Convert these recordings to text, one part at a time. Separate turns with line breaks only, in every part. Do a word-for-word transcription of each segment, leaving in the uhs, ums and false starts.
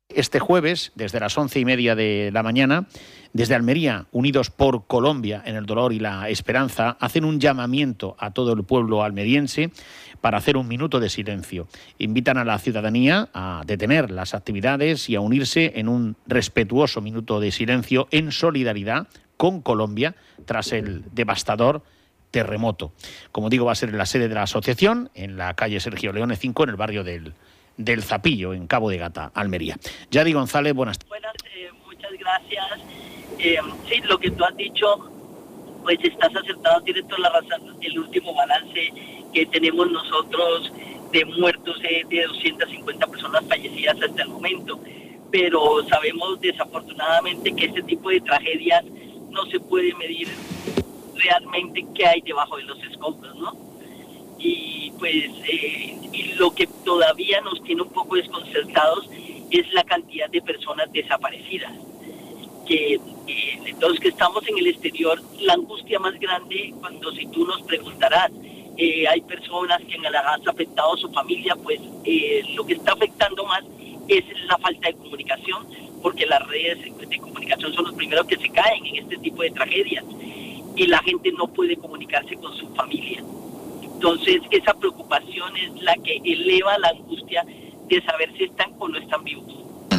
Este jueves, desde las once y media de la mañana, desde Almería, Unidos por Colombia en el dolor y la esperanza, hacen un llamamiento a todo el pueblo almeriense para hacer un minuto de silencio. Invitan a la ciudadanía a detener las actividades y a unirse en un respetuoso minuto de silencio en solidaridad con Colombia tras el devastador terremoto. Como digo, va a ser en la sede de la asociación, en la calle Sergio Leone cinco, en el barrio del del Zapillo, en Cabo de Gata, Almería. Yadi González, buenas tardes.
Buenas, eh, muchas gracias. Eh, sí, lo que tú has dicho, pues estás acertado, tienes toda la razón. El último balance que tenemos nosotros de muertos es de doscientas cincuenta personas fallecidas hasta el momento, pero sabemos desafortunadamente que este tipo de tragedias no se puede medir realmente qué hay debajo de los escombros, ¿no? Y pues eh, y lo que todavía nos tiene un poco desconcertados es la cantidad de personas desaparecidas. Que eh, los que estamos en el exterior, la angustia más grande, cuando si tú nos preguntarás, eh, hay personas que en el han afectado a su familia, pues eh, lo que está afectando más es la falta de comunicación, porque las redes de comunicación son los primeros que se caen en este tipo de tragedias y la gente no puede comunicarse con su familia. Entonces, esa preocupación es la que eleva la angustia de saber si están o no están vivos.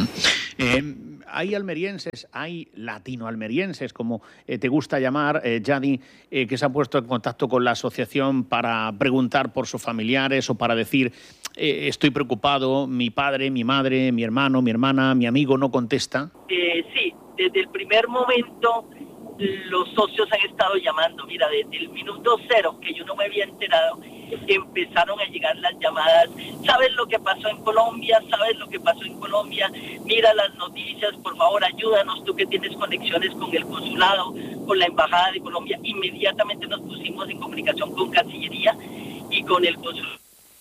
Eh, hay almerienses, hay latinoalmerienses, como eh, te gusta llamar, eh, Yadi, eh, que se han puesto en contacto con la asociación para preguntar por sus familiares o para decir, eh, estoy preocupado, mi padre, mi madre, mi hermano, mi hermana, mi amigo no contesta.
Eh, sí, desde el primer momento los socios han estado llamando. Mira, desde el minuto cero, que yo no me había enterado, empezaron a llegar las llamadas. ¿Sabes lo que pasó en Colombia? ¿Sabes lo que pasó en Colombia? Mira las noticias, por favor, ayúdanos, tú que tienes conexiones con el consulado, con la embajada de Colombia. Inmediatamente nos pusimos en comunicación con Cancillería y con el consulado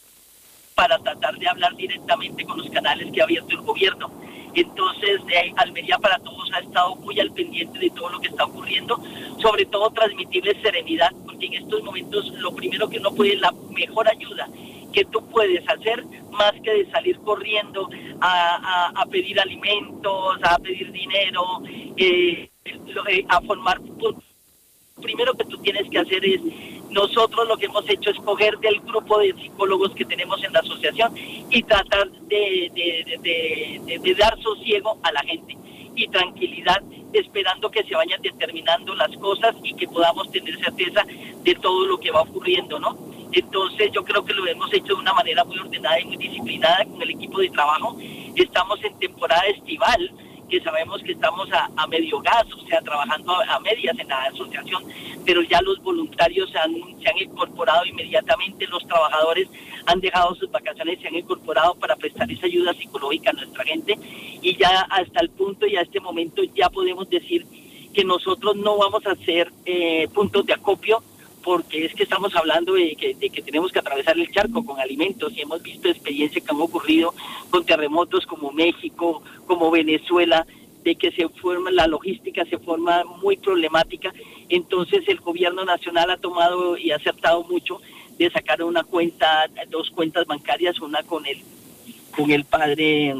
para tratar de hablar directamente con los canales que ha abierto el gobierno. Entonces, eh, Almería para Todos ha estado muy al pendiente de todo lo que está ocurriendo, sobre todo transmitirles serenidad, porque en estos momentos lo primero que no puede, la mejor ayuda que tú puedes hacer, más que de salir corriendo a, a, a pedir alimentos, a pedir dinero, eh, eh, a formar puntos. Lo primero que tú tienes que hacer es, nosotros lo que hemos hecho es coger del grupo de psicólogos que tenemos en la asociación y tratar de, de, de, de, de dar sosiego a la gente y tranquilidad, esperando que se vayan determinando las cosas y que podamos tener certeza de todo lo que va ocurriendo, ¿no? Entonces yo creo que lo hemos hecho de una manera muy ordenada y muy disciplinada con el equipo de trabajo. Estamos en temporada estival, que sabemos que estamos a, a medio gas, o sea, trabajando a, a medias en la asociación, pero ya los voluntarios se han, se han incorporado inmediatamente, los trabajadores han dejado sus vacaciones, se han incorporado para prestar esa ayuda psicológica a nuestra gente, y ya hasta el punto y a este momento ya podemos decir que nosotros no vamos a hacer eh, puntos de acopio, porque es que estamos hablando de que, de que tenemos que atravesar el charco con alimentos, y hemos visto experiencias que han ocurrido con terremotos como México, como Venezuela, de que se forma, la logística se forma muy problemática. Entonces el gobierno nacional ha tomado y ha acertado mucho de sacar una cuenta, dos cuentas bancarias, una con el, con el padre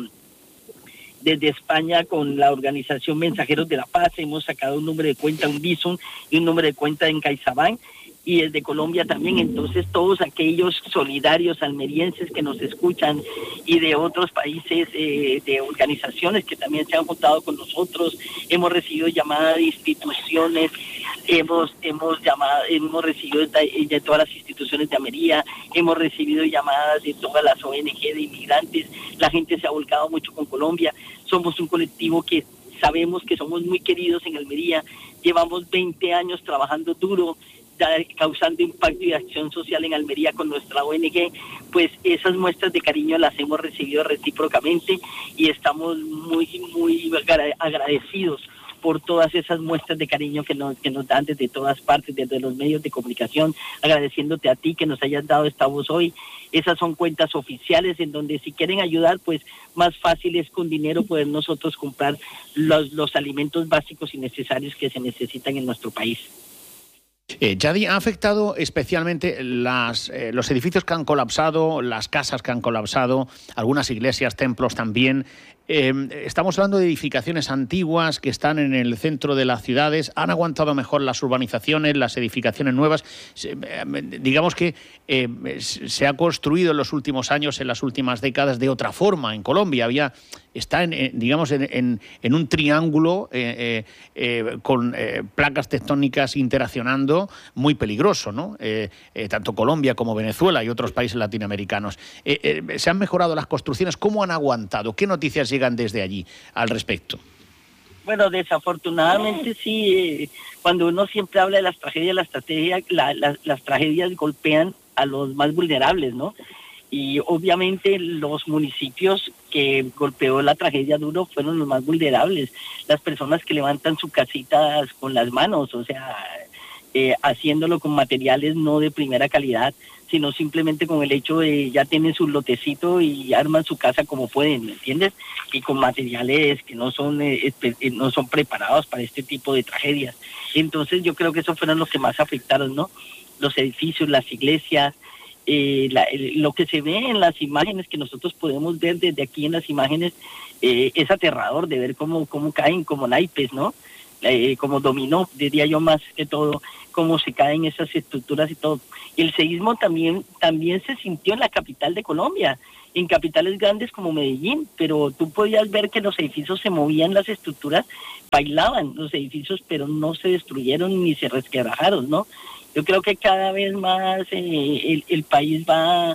desde España, con la organización Mensajeros de la Paz. Hemos sacado un número de cuenta, un Bison, y un número de cuenta en CaixaBank, y desde Colombia también. Entonces todos aquellos solidarios almerienses que nos escuchan y de otros países, eh, de organizaciones que también se han juntado con nosotros, hemos recibido llamadas de instituciones, hemos hemos llamado, hemos recibido de, de todas las instituciones de Almería, hemos recibido llamadas de todas las O N G de inmigrantes. La gente se ha volcado mucho con Colombia. Somos un colectivo que sabemos que somos muy queridos en Almería, llevamos veinte años trabajando duro, causando impacto y acción social en Almería con nuestra O N G. Pues esas muestras de cariño las hemos recibido recíprocamente y estamos muy, muy agradecidos por todas esas muestras de cariño que nos, que nos dan desde todas partes, desde los medios de comunicación, agradeciéndote a ti que nos hayas dado esta voz hoy. Esas son cuentas oficiales en donde si quieren ayudar, pues más fácil es con dinero poder nosotros comprar los, los alimentos básicos y necesarios que se necesitan en nuestro país.
Eh, Yadi, ¿ha afectado especialmente las, eh, los edificios que han colapsado, las casas que han colapsado, algunas iglesias, templos también? Eh, estamos hablando de edificaciones antiguas que están en el centro de las ciudades. ¿Han aguantado mejor las urbanizaciones, las edificaciones nuevas? Se, eh, digamos que eh, se ha construido en los últimos años, en las últimas décadas, de otra forma. En Colombia había, está en, en, digamos, en, en, en un triángulo eh, eh, eh, con eh, placas tectónicas interaccionando muy peligroso, ¿no? Eh, eh, tanto Colombia como Venezuela y otros países latinoamericanos. Eh, eh, ¿Se han mejorado las construcciones? ¿Cómo han aguantado? ¿Qué noticias llegan desde allí al respecto?
Bueno, desafortunadamente sí, eh, cuando uno siempre habla de las tragedias, las, tragedias la, la, las tragedias golpean a los más vulnerables, ¿no? Y obviamente los municipios que golpeó la tragedia duro fueron los más vulnerables, las personas que levantan sus casitas con las manos, o sea, eh, haciéndolo con materiales no de primera calidad, sino simplemente con el hecho de ya tienen su lotecito y arman su casa como pueden, ¿me entiendes? Y con materiales que no son eh, no son preparados para este tipo de tragedias. Entonces yo creo que esos fueron los que más afectaron, ¿no? Los edificios, las iglesias, eh, la, el, lo que se ve en las imágenes que nosotros podemos ver desde aquí en las imágenes, eh, es aterrador de ver cómo, cómo caen como naipes, ¿no? Eh, como dominó, diría yo más que todo, cómo se caen esas estructuras y todo. Y el seísmo también, también se sintió en la capital de Colombia, en capitales grandes como Medellín, pero tú podías ver que los edificios se movían, las estructuras bailaban los edificios, pero no se destruyeron ni se resquebrajaron, ¿no? Yo creo que cada vez más eh, el, el país va,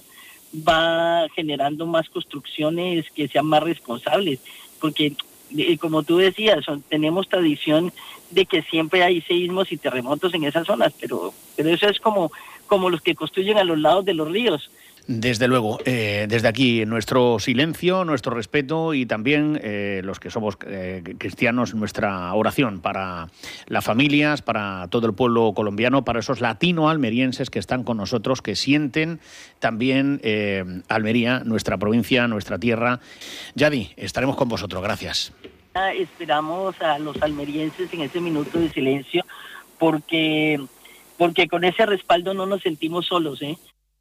va generando más construcciones que sean más responsables, porque eh, como tú decías, son, tenemos tradición de que siempre hay seísmos y terremotos en esas zonas, pero, pero eso es como, como los que construyen a los lados de los ríos.
Desde luego, eh, desde aquí nuestro silencio, nuestro respeto y también eh, los que somos eh, cristianos, nuestra oración para las familias, para todo el pueblo colombiano, para esos latino-almerienses que están con nosotros, que sienten también eh, Almería, nuestra provincia, nuestra tierra. Yadi, estaremos con vosotros. Gracias.
Esperamos a los almerienses en ese minuto de silencio porque, porque con ese respaldo no nos sentimos solos, ¿eh?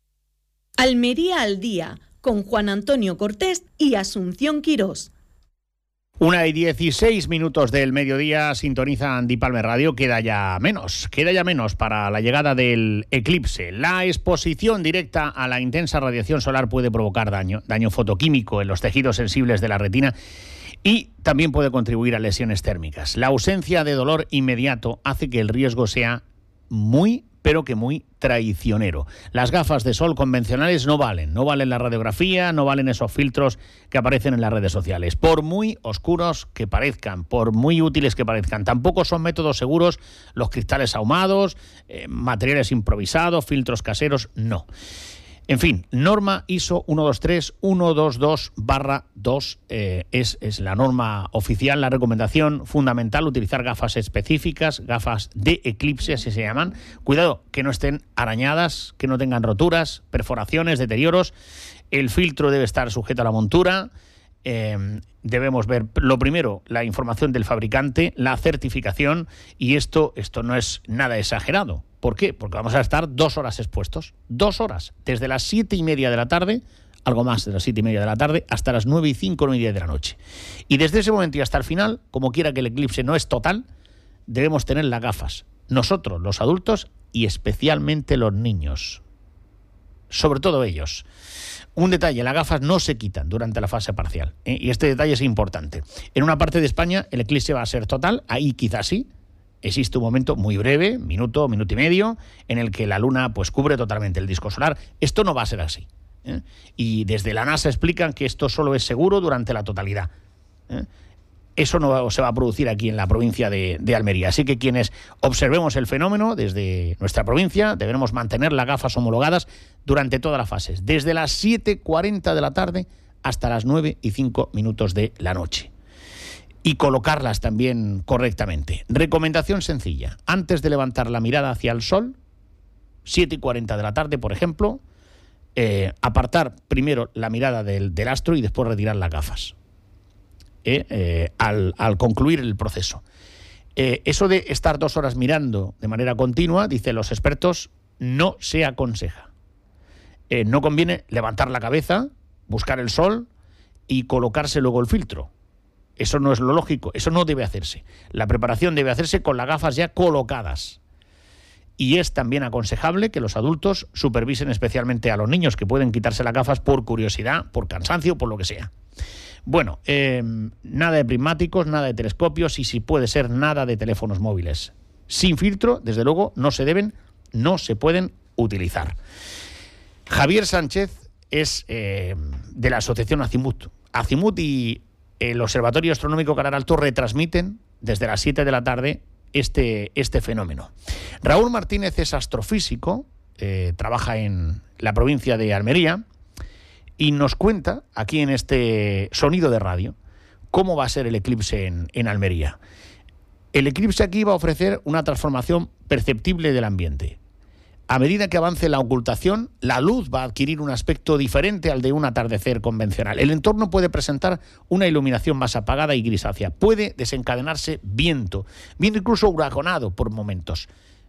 Almería al día, con Juan Antonio Cortés y Asunción Quirós.
Una y dieciséis minutos del mediodía, sintoniza Andy Palmer Radio. Queda ya menos, queda ya menos para la llegada del eclipse. La exposición directa a la intensa radiación solar puede provocar daño, daño fotoquímico en los tejidos sensibles de la retina y también puede contribuir a lesiones térmicas. La ausencia de dolor inmediato hace que el riesgo sea muy pero que muy traicionero. Las gafas de sol convencionales no valen, no valen la radiografía, no valen esos filtros que aparecen en las redes sociales, por muy oscuros que parezcan, por muy útiles que parezcan. Tampoco son métodos seguros los cristales ahumados, eh, materiales improvisados, filtros caseros, no. En fin, norma I S O ciento veintitrés punto ciento veintidós barra dos eh, es, es la norma oficial, la recomendación fundamental, utilizar gafas específicas, gafas de eclipse, así se llaman. Cuidado, que no estén arañadas, que no tengan roturas, perforaciones, deterioros. El filtro debe estar sujeto a la montura. Eh, debemos ver, lo primero, la información del fabricante, la certificación, y esto, esto no es nada exagerado. ¿Por qué? Porque vamos a estar dos horas expuestos, dos horas, desde las siete y media de la tarde, algo más de las siete y media de la tarde, hasta las nueve y cinco, nueve y diez de la noche. Y desde ese momento y hasta el final, como quiera que el eclipse no es total, debemos tener las gafas. Nosotros, los adultos, y especialmente los niños. Sobre todo ellos. Un detalle, las gafas no se quitan durante la fase parcial, ¿eh? Y este detalle es importante. En una parte de España el eclipse va a ser total, ahí quizás sí. Existe un momento muy breve, minuto, minuto y medio, en el que la luna pues cubre totalmente el disco solar. Esto no va a ser así, ¿eh? Y desde la NASA explican que esto solo es seguro durante la totalidad, ¿eh? Eso no se va a producir aquí en la provincia de, de Almería. Así que quienes observemos el fenómeno desde nuestra provincia debemos mantener las gafas homologadas durante todas las fases, desde las siete cuarenta de la tarde hasta las nueve y cinco minutos de la noche. Y colocarlas también correctamente. Recomendación sencilla. Antes de levantar la mirada hacia el sol, siete y cuarenta de la tarde, por ejemplo, eh, apartar primero la mirada del, del astro y después retirar las gafas. Eh, eh, al, al concluir el proceso. Eh, eso de estar dos horas mirando de manera continua, dicen los expertos, no se aconseja. Eh, no conviene levantar la cabeza, buscar el sol y colocarse luego el filtro. Eso no es lo lógico, eso no debe hacerse. La preparación debe hacerse con las gafas ya colocadas. Y es también aconsejable que los adultos supervisen especialmente a los niños, que pueden quitarse las gafas por curiosidad, por cansancio, por lo que sea. Bueno, eh, nada de prismáticos, nada de telescopios y, si puede ser, nada de teléfonos móviles. Sin filtro, desde luego, no se deben, no se pueden utilizar. Javier Sánchez es eh, de la asociación Azimut. Azimut y el Observatorio Astronómico Canal Alto retransmiten desde las siete de la tarde este, este fenómeno. Raúl Martínez es astrofísico, eh, trabaja en la provincia de Almería y nos cuenta aquí en este sonido de radio cómo va a ser el eclipse en, en Almería. El eclipse aquí va a ofrecer una transformación perceptible del ambiente. A medida que avance la ocultación, la luz va a adquirir un aspecto diferente al de un atardecer convencional. El entorno puede presentar una iluminación más apagada y grisácea. Puede desencadenarse viento, viento incluso huracanado por momentos.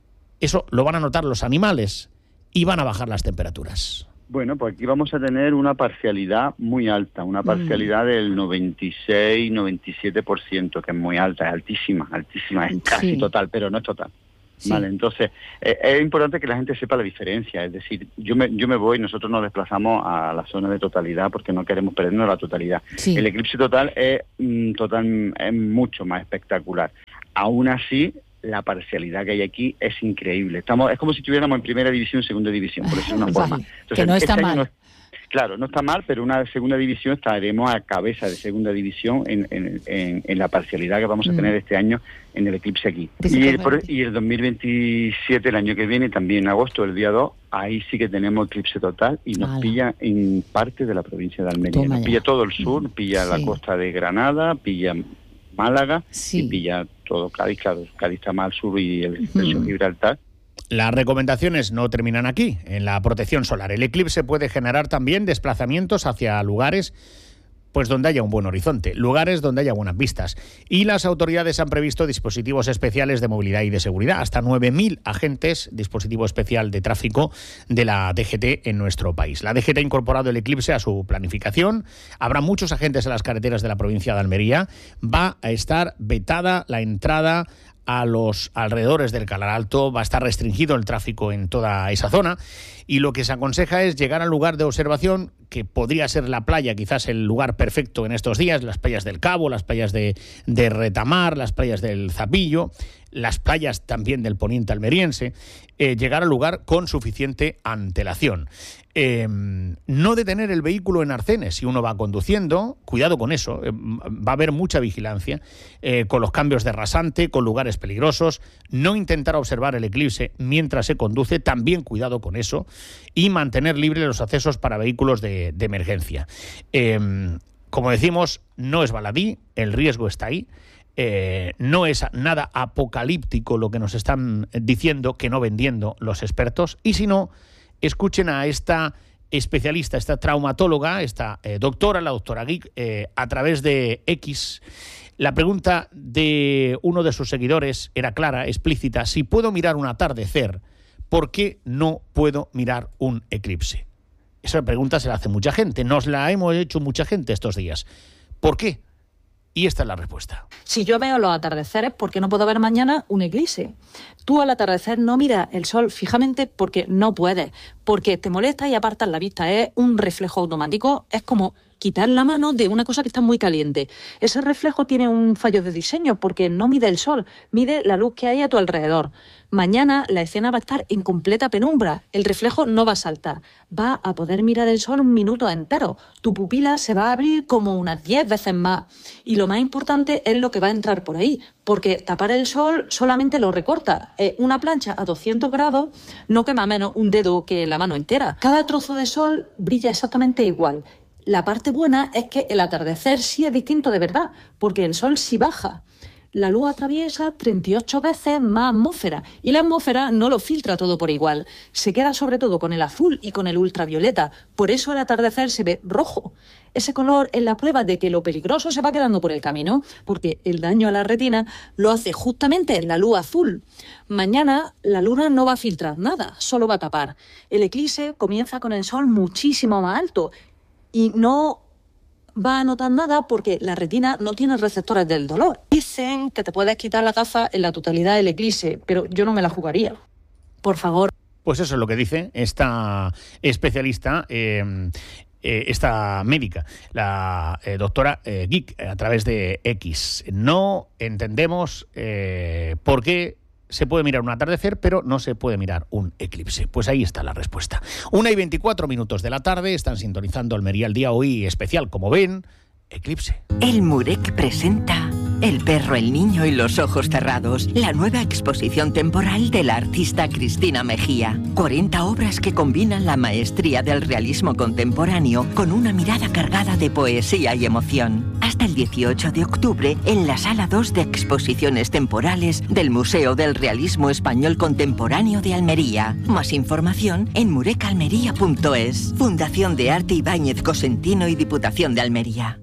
Eso lo van a notar los animales y van a bajar las temperaturas.
Bueno, pues aquí vamos a tener una parcialidad muy alta, una parcialidad mm. del noventa y seis, noventa y siete por ciento, que es muy alta, es altísima, altísima, es casi sí. total, pero no es total. Sí. Vale, entonces eh, es importante que la gente sepa la diferencia, es decir, yo me yo me voy, nosotros nos desplazamos a la zona de totalidad porque no queremos perdernos la totalidad. Sí. El eclipse total es mm, total es mucho más espectacular. Aún así, la parcialidad que hay aquí es increíble. Estamos es como si estuviéramos en primera división, segunda división, por decirlo de una forma. Entonces,
que no está
este
mal.
No es, claro, no está mal, pero una segunda división estaremos a cabeza de segunda división en, en, en, en la parcialidad que vamos a tener mm. este año en el eclipse aquí. Y el, y el dos mil veintisiete, el año que viene, también en agosto, el día dos, ahí sí que tenemos eclipse total y nos vale. pilla en parte de la provincia de Almería. Toma nos ya. pilla todo el sur, mm. pilla sí. la costa de Granada, pilla Málaga sí. y pilla todo Cádiz, claro, Cádiz está más al sur y el expreso mm. Gibraltar.
Las recomendaciones no terminan aquí. En la protección solar, el eclipse puede generar también desplazamientos hacia lugares pues donde haya un buen horizonte, lugares donde haya buenas vistas. Y las autoridades han previsto dispositivos especiales de movilidad y de seguridad. Hasta nueve mil agentes, dispositivo especial de tráfico de la D G T en nuestro país. La D G T ha incorporado el eclipse a su planificación. Habrá muchos agentes en las carreteras de la provincia de Almería. Va a estar vetada la entrada a los alrededores del Canal Alto, va a estar restringido el tráfico en toda esa zona y lo que se aconseja es llegar al lugar de observación, que podría ser la playa, quizás el lugar perfecto en estos días, las playas del Cabo, las playas de, de Retamar, las playas del Zapillo, las playas también del poniente almeriense, eh, llegar al lugar con suficiente antelación. Eh, no detener el vehículo en arcenes si uno va conduciendo, cuidado con eso, eh, va a haber mucha vigilancia eh, con los cambios de rasante, con lugares peligrosos, no intentar observar el eclipse mientras se conduce, también cuidado con eso, y mantener libres los accesos para vehículos de, de emergencia. Eh, como decimos, no es baladí, el riesgo está ahí. Eh, no es nada apocalíptico lo que nos están diciendo, que no vendiendo los expertos, y si no, escuchen a esta especialista, esta traumatóloga, esta eh, doctora, la doctora Geek, eh, a través de X. La pregunta de uno de sus seguidores era clara, explícita: si puedo mirar un atardecer, ¿por qué no puedo mirar un eclipse? Esa pregunta se la hace mucha gente, nos la hemos hecho mucha gente estos días. ¿Por qué? Y esta es la respuesta.
Si yo veo los atardeceres, ¿por qué no puedo ver mañana un eclipse? Tú al atardecer no miras el sol fijamente porque no puedes, porque te molesta y apartas la vista. Es un reflejo automático, es como quitar la mano de una cosa que está muy caliente. Ese reflejo tiene un fallo de diseño porque no mide el sol, mide la luz que hay a tu alrededor. Mañana la escena va a estar en completa penumbra, el reflejo no va a saltar, va a poder mirar el sol un minuto entero, tu pupila se va a abrir como unas diez veces más. Y lo más importante es lo que va a entrar por ahí, porque tapar el sol solamente lo recorta. Eh, una plancha a doscientos grados no quema menos un dedo que la mano entera. Cada trozo de sol brilla exactamente igual. La parte buena es que el atardecer sí es distinto de verdad, porque el sol sí baja. La luz atraviesa treinta y ocho veces más atmósfera y la atmósfera no lo filtra todo por igual. Se queda sobre todo con el azul y con el ultravioleta. Por eso el atardecer se ve rojo. ese color es la prueba de que lo peligroso se va quedando por el camino, porque el daño a la retina lo hace justamente la luz azul. Mañana la luna no va a filtrar nada, solo va a tapar. El eclipse comienza con el sol muchísimo más alto y no va a notar nada porque la retina no tiene receptores del dolor. Dicen que te puedes quitar la gafa en la totalidad del eclipse, pero yo no me la jugaría. Por favor.
Pues eso es lo que dice esta especialista, eh, eh, esta médica, la eh, doctora eh, Geek, a través de X. No entendemos eh, por qué se puede mirar un atardecer, pero no se puede mirar un eclipse. Pues ahí está la respuesta. Una y veinticuatro minutos de la tarde, están sintonizando Almería al Día, hoy especial, como ven, eclipse.
El Murek presenta El perro, el niño y los ojos cerrados, la nueva exposición temporal de la artista Cristina Mejía. cuarenta obras que combinan la maestría del realismo contemporáneo con una mirada cargada de poesía y emoción. Hasta el dieciocho de octubre en la Sala dos de Exposiciones Temporales del Museo del Realismo Español Contemporáneo de Almería. Más información en murecalmería punto es. Fundación de Arte Ibáñez Cosentino y Diputación de Almería.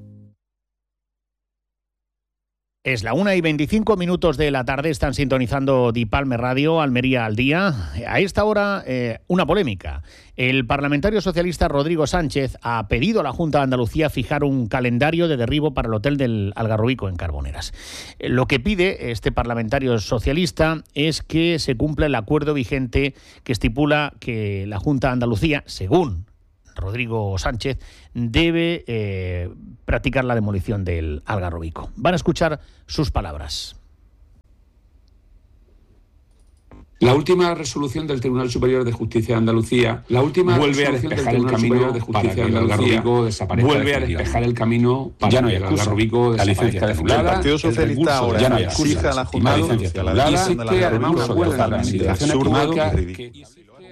Es la una y veinticinco minutos de la tarde, están sintonizando Di Palme Radio, Almería al Día. A esta hora, eh, una polémica. El parlamentario socialista Rodrigo Sánchez ha pedido a la Junta de Andalucía fijar un calendario de derribo para el hotel del Algarrobico en Carboneras. Lo que pide este parlamentario socialista es que se cumpla el acuerdo vigente que estipula que la Junta de Andalucía, según Rodrigo Sánchez, debe eh, practicar la demolición del Algarrobico. Van a escuchar sus palabras.
La última resolución del Tribunal Superior de Justicia de Andalucía, la última
vuelve a despejar el camino
de
para que el Algarrobico desaparezca.
Vuelve a despejar el camino para
ya no hay
que el
excusa.
Algarrobico
La licencia de
desaparezca.
el Partido Socialista ahora
ya no hay
excusa a la Junta de Andalucía la decisión del Algarrobico de la administración absurdo y ridículo.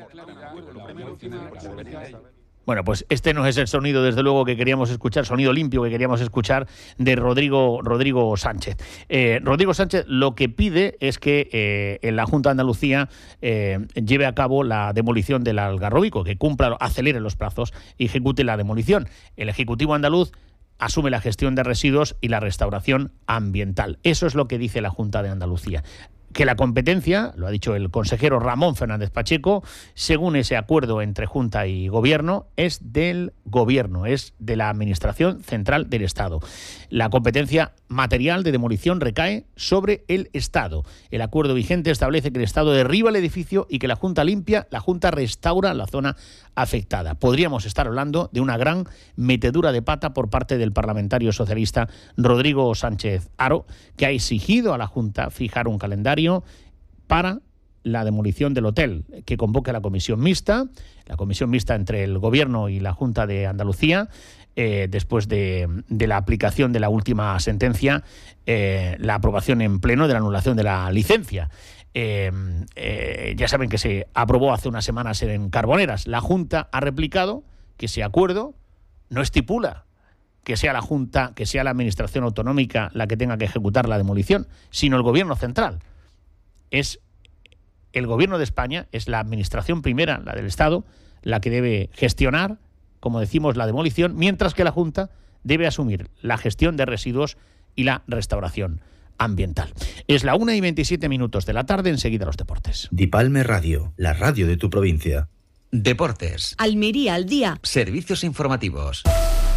Bueno, pues este no es el sonido, desde luego, que queríamos escuchar, sonido limpio que queríamos escuchar de Rodrigo, Rodrigo Sánchez. Eh, Rodrigo Sánchez lo que pide es que eh, en la Junta de Andalucía eh, lleve a cabo la demolición del Algarrobico, que cumpla, acelere los plazos y ejecute la demolición. El Ejecutivo andaluz asume la gestión de residuos y la restauración ambiental. Eso es lo que dice la Junta de Andalucía. Que la competencia, lo ha dicho el consejero Ramón Fernández Pacheco, según ese acuerdo entre Junta y Gobierno, es del Gobierno, es de la Administración Central del Estado. La competencia material de demolición recae sobre el Estado. El acuerdo vigente establece que el Estado derriba el edificio y que la Junta limpia, la Junta restaura la zona afectada. Podríamos estar hablando de una gran metedura de pata por parte del parlamentario socialista Rodrigo Sánchez Haro, que ha exigido a la Junta fijar un calendario para la demolición del hotel, que convoque la comisión mixta, la comisión mixta entre el Gobierno y la Junta de Andalucía, eh, después de, de la aplicación de la última sentencia, eh, la aprobación en pleno de la anulación de la licencia. Eh, eh, ya saben que se aprobó hace unas semanas en Carboneras. La Junta ha replicado que ese acuerdo no estipula que sea la Junta, que sea la Administración Autonómica la que tenga que ejecutar la demolición, sino el Gobierno central. Es el Gobierno de España, es la Administración primera, la del Estado, la que debe gestionar, como decimos, la demolición, mientras que la Junta debe asumir la gestión de residuos y la restauración ambiental. Es la una y veintisiete minutos de la tarde, enseguida los deportes.
Di Palme Radio, la radio de tu provincia.
Deportes.
Almería al Día.
Servicios informativos.